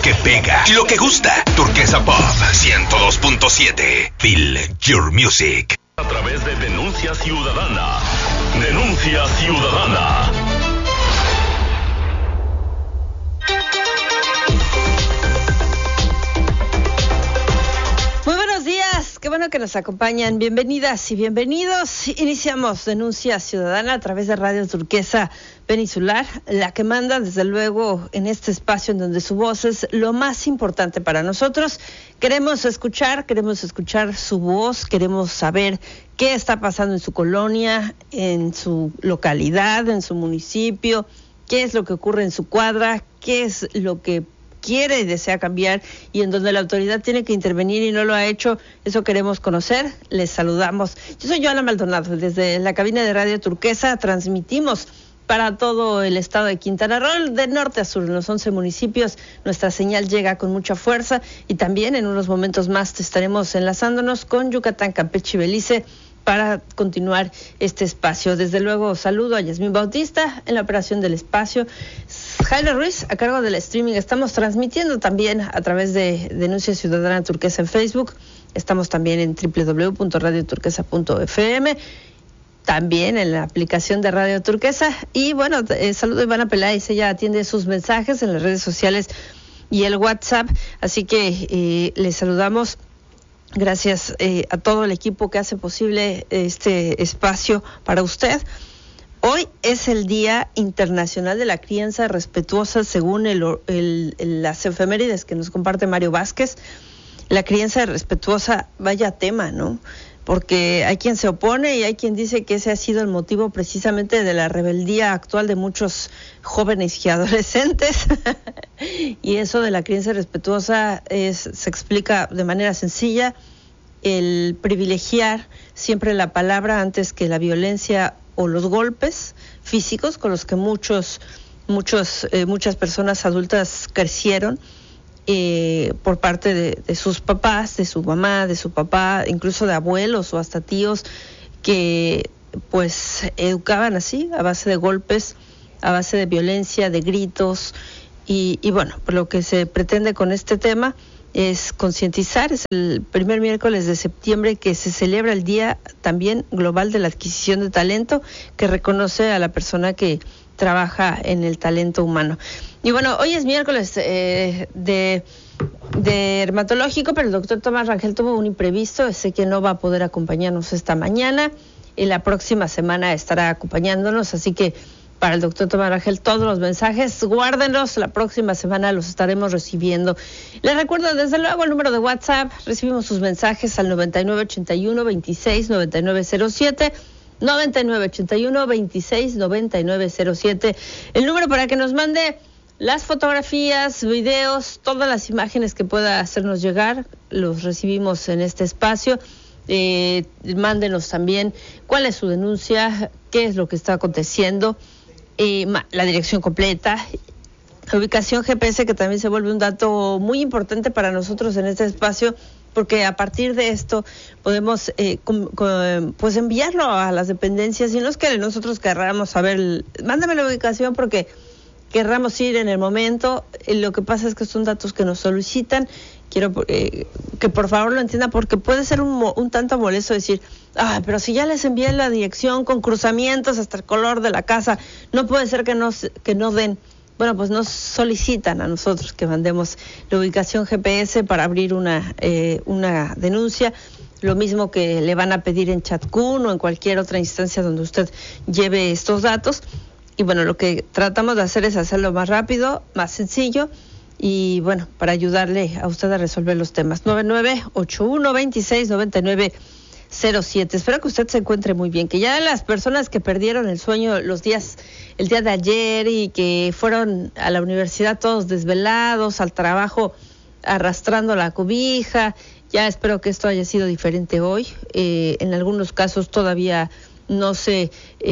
que pega y lo que gusta. Turquesa Pop 102.7. Feel your music. A través de Denuncia Ciudadana. Denuncia Ciudadana. Muy buenos días, qué bueno que nos acompañan. Bienvenidas y bienvenidos. Iniciamos Denuncia Ciudadana a través de Radio Turquesa Peninsular, la que manda desde luego en este espacio en donde su voz es lo más importante para nosotros. Queremos escuchar su voz, queremos saber qué está pasando en su colonia, en su localidad, en su municipio, qué es lo que ocurre en su cuadra, qué es lo que quiere y desea cambiar y en donde la autoridad tiene que intervenir y no lo ha hecho. Eso queremos conocer. Les saludamos. Yo soy Joana Maldonado. Desde la cabina de Radio Turquesa transmitimos para todo el estado de Quintana Roo, de norte a sur, en los 11 municipios. Nuestra señal llega con mucha fuerza y también en unos momentos más estaremos enlazándonos con Yucatán, Campeche y Belice para continuar este espacio. Desde luego saludo a Yasmín Bautista en la operación del espacio, Jaime Ruiz a cargo del streaming. Estamos transmitiendo también a través de Denuncia Ciudadana Turquesa en Facebook. Estamos también en www.radioturquesa.fm, también en la aplicación de Radio Turquesa. Y bueno, saludo a Ivana Peláez, ella atiende sus mensajes en las redes sociales y el WhatsApp, así que les saludamos. Gracias a todo el equipo que hace posible este espacio para usted. Hoy es el Día Internacional de la Crianza Respetuosa, según las efemérides que nos comparte Mario Vázquez. La crianza respetuosa, vaya tema, ¿no? Porque hay quien se opone y hay quien dice que ese ha sido el motivo precisamente de la rebeldía actual de muchos jóvenes y adolescentes. Y eso de la crianza respetuosa se explica de manera sencilla: el privilegiar siempre la palabra antes que la violencia o los golpes físicos con los que muchas personas adultas crecieron por parte de sus papás, de su mamá, de su papá, incluso de abuelos o hasta tíos que pues educaban así, a base de golpes, a base de violencia, de gritos. Y bueno, lo que se pretende con este tema es concientizar. Es el primer miércoles de septiembre que se celebra el Día también Global de la Adquisición de Talento, que reconoce a la persona que trabaja en el talento humano. Y bueno, hoy es miércoles de dermatológico, pero el doctor Tomás Rangel tuvo un imprevisto, sé que no va a poder acompañarnos esta mañana y la próxima semana estará acompañándonos, así que para el doctor Tomás Rangel todos los mensajes, guárdenlos, la próxima semana los estaremos recibiendo. Les recuerdo desde luego el número de WhatsApp, recibimos sus mensajes al 9981-26-9907, 9981-26-9907, el número para que nos mande las fotografías, videos, todas las imágenes que pueda hacernos llegar, los recibimos en este espacio. Mándenos también cuál es su denuncia, qué es lo que está aconteciendo, la dirección completa, la ubicación GPS, que también se vuelve un dato muy importante para nosotros en este espacio, porque a partir de esto podemos pues enviarlo a las dependencias, y no es que nosotros querramos saber, mándame la ubicación porque querramos ir en el momento. Lo que pasa es que son datos que nos solicitan. Quiero que por favor lo entienda, porque puede ser un tanto molesto decir, pero si ya les envié la dirección con cruzamientos hasta el color de la casa, no puede ser que no den. Bueno, pues nos solicitan a nosotros que mandemos la ubicación GPS para abrir una denuncia, lo mismo que le van a pedir en Chatcún o en cualquier otra instancia donde usted lleve estos datos. Y bueno, lo que tratamos de hacer es hacerlo más rápido, más sencillo, y bueno, para ayudarle a usted a resolver los temas. 9981-26-9907. Espero que usted se encuentre muy bien, que ya las personas que perdieron el sueño el día de ayer y que fueron a la universidad todos desvelados, al trabajo arrastrando la cobija, ya espero que esto haya sido diferente hoy. En algunos casos todavía no se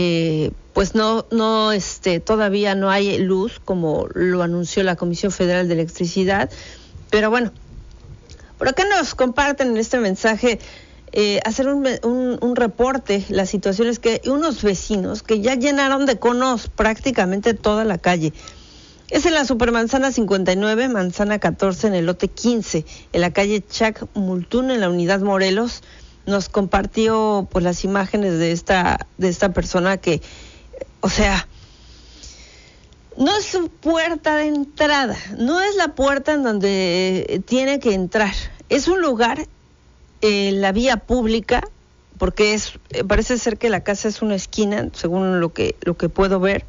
todavía no hay luz, como lo anunció la Comisión Federal de Electricidad, pero bueno, por acá nos comparten en este mensaje hacer un reporte, las situaciones que unos vecinos que ya llenaron de conos prácticamente toda la calle. Es en la Supermanzana 59, Manzana 14, en el lote 15, en la calle Chac Multún, en la unidad Morelos. Nos compartió pues las imágenes de esta persona que, o sea, no es su puerta de entrada, no es la puerta en donde tiene que entrar. Es un lugar en la vía pública, porque parece ser que la casa es una esquina, según lo que puedo ver.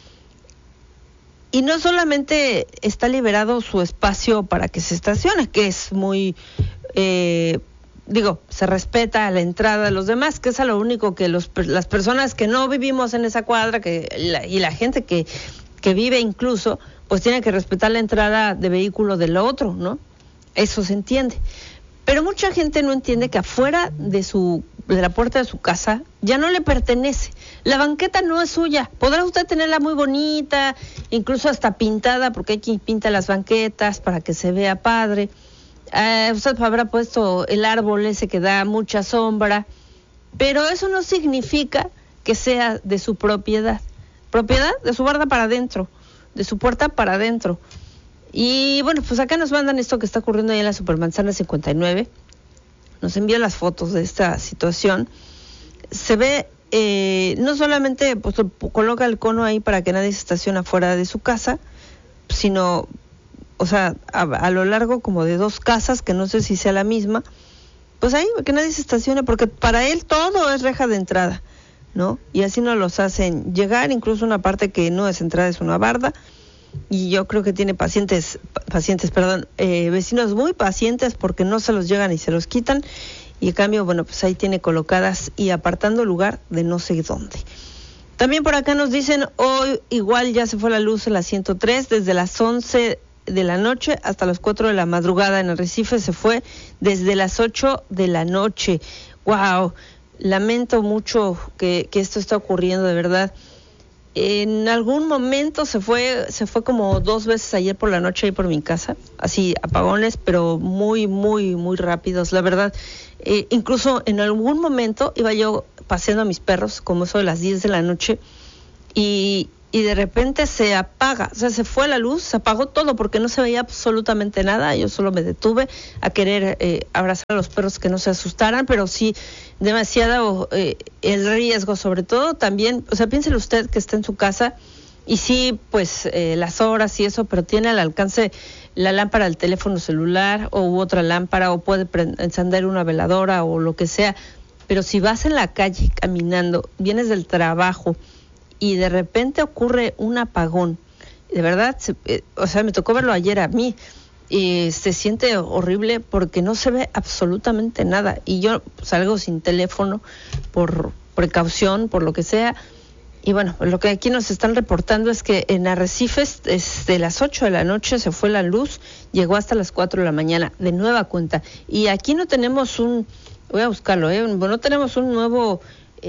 Y no solamente está liberado su espacio para que se estacione, que es muy, se respeta la entrada de los demás, que es a lo único que las personas que no vivimos en esa cuadra y la gente que vive incluso, pues tiene que respetar la entrada de vehículo del otro, ¿no? Eso se entiende. Pero mucha gente no entiende que afuera de la puerta de su casa ya no le pertenece. La banqueta no es suya. Podrá usted tenerla muy bonita, incluso hasta pintada, porque hay quien pinta las banquetas para que se vea padre. Usted habrá puesto el árbol ese que da mucha sombra, pero eso no significa que sea de su propiedad. Propiedad de su barda para adentro, de su puerta para adentro. Y bueno, pues acá nos mandan esto que está ocurriendo ahí en la Supermanzana 59. Nos envían las fotos de esta situación. Se ve, no solamente pues coloca el cono ahí para que nadie se estacione fuera de su casa, sino, o sea, a lo largo como de 2 casas, que no sé si sea la misma, pues ahí que nadie se estacione, porque para él todo es reja de entrada, ¿no? Y así nos los hacen llegar, incluso una parte que no es entrada, es una barda. Y yo creo que tiene vecinos muy pacientes, porque no se los llegan y se los quitan, y en cambio, bueno, pues ahí tiene colocadas y apartando lugar de no sé dónde. También por acá nos dicen, hoy igual ya se fue la luz en la 103, desde las 11 de la noche hasta las 4 de la madrugada. En Arrecife se fue desde las 8 de la noche. ¡Wow! Lamento mucho que esto está ocurriendo, de verdad. En algún momento se fue como 2 veces ayer por la noche ahí por mi casa, así apagones, pero muy, muy, muy rápidos, la verdad. Incluso en algún momento iba yo paseando a mis perros, como eso de las 10 de la noche, y de repente se apaga, o sea, se fue la luz, se apagó todo porque no se veía absolutamente nada. Yo solo me detuve a querer abrazar a los perros, que no se asustaran, pero sí demasiado el riesgo, sobre todo también, o sea, piénsele usted que está en su casa y sí, pues las horas y eso, pero tiene al alcance la lámpara del teléfono celular u otra lámpara, o puede encender una veladora o lo que sea, pero si vas en la calle caminando, vienes del trabajo y de repente ocurre un apagón, de verdad, o sea, me tocó verlo ayer a mí, y se siente horrible porque no se ve absolutamente nada, y yo salgo sin teléfono por precaución, por lo que sea. Y bueno, lo que aquí nos están reportando es que en Arrecifes desde las 8 de la noche se fue la luz, llegó hasta las 4 de la mañana, de nueva cuenta. Y aquí no tenemos voy a buscarlo, no tenemos un nuevo,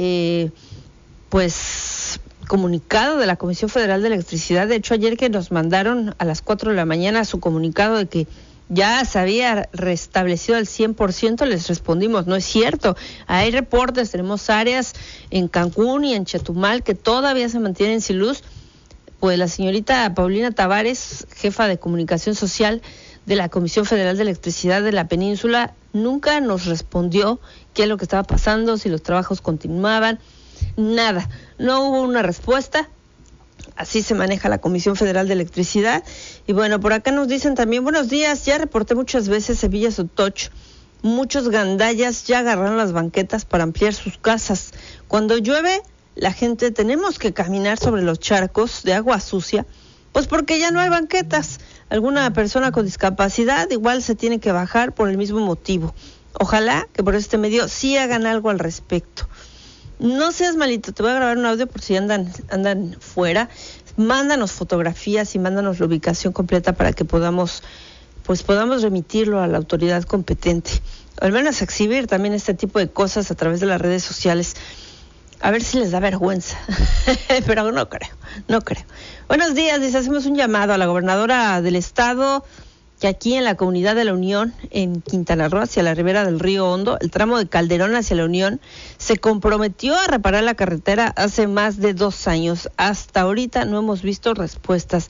comunicado de la Comisión Federal de Electricidad. De hecho, ayer que nos mandaron a las 4 de la mañana su comunicado de que ya se había restablecido al 100%, les respondimos, no es cierto. Hay reportes, tenemos áreas en Cancún y en Chetumal que todavía se mantienen sin luz. Pues la señorita Paulina Tavares, jefa de comunicación social de la Comisión Federal de Electricidad de la Península, nunca nos respondió qué es lo que estaba pasando, si los trabajos continuaban. Nada, no hubo una respuesta. Así se maneja la Comisión Federal de Electricidad. Y bueno, por acá nos dicen también, buenos días, ya reporté muchas veces Sevilla Sotoch, muchos gandallas ya agarraron las banquetas para ampliar sus casas. Cuando llueve, la gente tenemos que caminar sobre los charcos de agua sucia, pues porque ya no hay banquetas. Alguna persona con discapacidad igual se tiene que bajar por el mismo motivo. Ojalá que por este medio sí hagan algo al respecto. No seas malito, te voy a grabar un audio por si andan fuera. Mándanos fotografías y mándanos la ubicación completa para que podamos remitirlo a la autoridad competente. Al menos exhibir también este tipo de cosas a través de las redes sociales. A ver si les da vergüenza. Pero no creo. Buenos días, les hacemos un llamado a la gobernadora del estado, que aquí en la comunidad de La Unión, en Quintana Roo, hacia la ribera del río Hondo, el tramo de Calderón hacia La Unión, se comprometió a reparar la carretera hace más de 2 años. Hasta ahorita no hemos visto respuestas.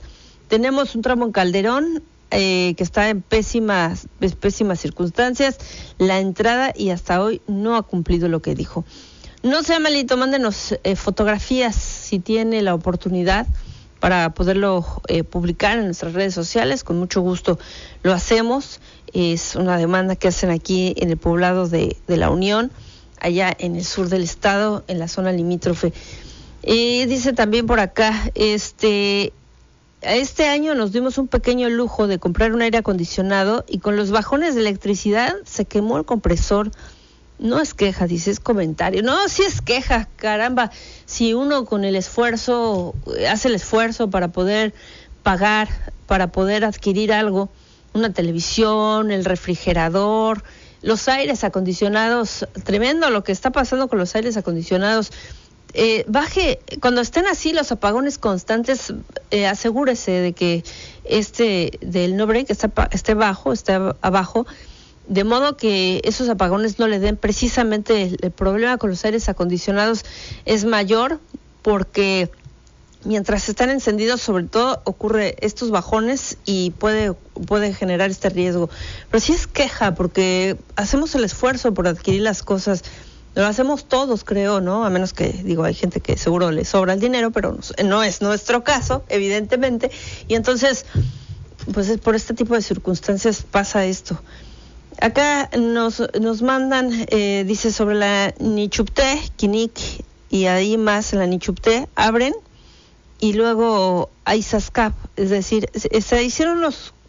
Tenemos un tramo en Calderón que está en pésimas circunstancias, la entrada, y hasta hoy no ha cumplido lo que dijo. No sea malito, mándenos fotografías si tiene la oportunidad para poderlo publicar en nuestras redes sociales. Con mucho gusto lo hacemos. Es una demanda que hacen aquí en el poblado de La Unión, allá en el sur del estado, en la zona limítrofe. Dice también por acá, este año nos dimos un pequeño lujo de comprar un aire acondicionado y con los bajones de electricidad se quemó el compresor. No es queja, dice, es comentario. No, sí es queja, caramba. Si uno con el esfuerzo, hace el esfuerzo para poder pagar, para poder adquirir algo, una televisión, el refrigerador, los aires acondicionados, tremendo lo que está pasando con los aires acondicionados. Baje, cuando estén así los apagones constantes, asegúrese de que del no break esté abajo, de modo que esos apagones no le den. Precisamente el problema con los aires acondicionados es mayor porque mientras están encendidos, sobre todo, ocurre estos bajones y puede generar este riesgo. Pero sí es queja porque hacemos el esfuerzo por adquirir las cosas. Lo hacemos todos, creo, ¿no? A menos que, hay gente que seguro le sobra el dinero, pero no es nuestro caso, evidentemente. Y entonces, pues es por este tipo de circunstancias pasa esto. Acá nos mandan, dice, sobre la Nichupté, Quinik, y ahí más en la Nichupté, abren, y luego hay Sascap, es decir, se hicieron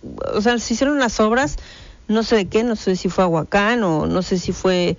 las obras, no sé de qué, no sé si fue Ahuacán o no sé si fue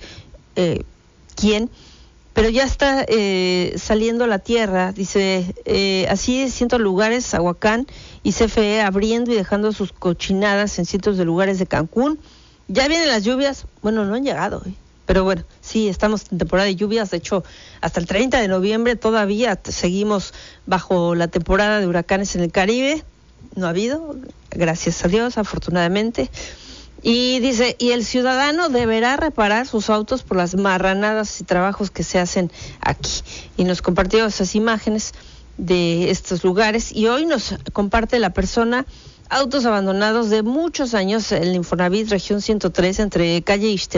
quién, pero ya está saliendo la tierra, dice, así en cientos de lugares, Ahuacán y CFE abriendo y dejando sus cochinadas en cientos de lugares de Cancún. Ya vienen las lluvias, bueno, no han llegado, pero bueno, sí, estamos en temporada de lluvias. De hecho, hasta el 30 de noviembre todavía seguimos bajo la temporada de huracanes en el Caribe. No ha habido, gracias a Dios, afortunadamente. Y dice, y el ciudadano deberá reparar sus autos por las marranadas y trabajos que se hacen aquí. Y nos compartió esas imágenes de estos lugares, y hoy nos comparte la persona autos abandonados de muchos años en el Infonavit región 103 entre calle